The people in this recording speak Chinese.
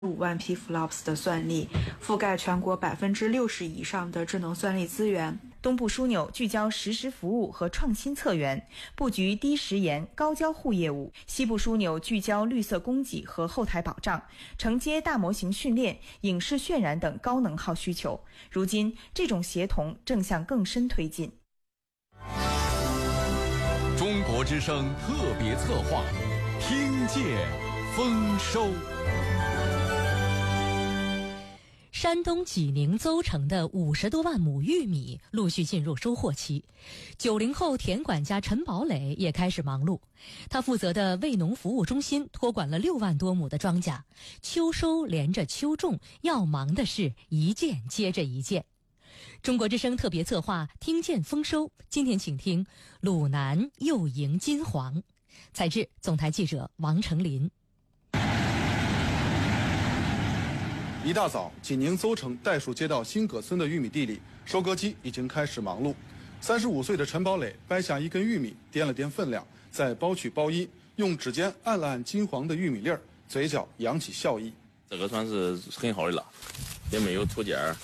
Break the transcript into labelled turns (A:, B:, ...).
A: 5万批 FLOPS 的算力，覆盖全国60%以上的智能算力资源。
B: 东部枢纽聚焦实时服务和创新策源，布局低时延、高交互业务；西部枢纽聚焦绿色供给和后台保障，承接大模型训练、影视渲染等高能耗需求。如今，这种协同正向更深推进。
C: 中国之声特别策划，听见丰收。
D: 山东济宁邹城的50多万亩玉米陆续进入收获期，90后田管家陈宝磊也开始忙碌。他负责的卫农服务中心托管了6万多亩的庄稼，秋收连着秋种，要忙的是一件接着一件。中国之声特别策划听见丰收，今天请听鲁南又迎金黄。采制总台记者王成林。
E: 一大早，济宁邹城代数街道新葛村的玉米地里，收割机已经开始忙碌。35岁的陈宝磊掰下一根玉米，掂了掂分量，再包取包衣，用指尖按了按金黄的玉米粒儿，嘴角扬起笑意。
F: 这个算是很好的了，也没有土碱。